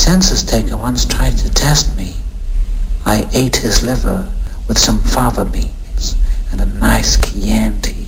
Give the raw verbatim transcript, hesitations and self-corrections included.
census taker once tried to test me. I ate his liver with some fava beans and a nice Chianti.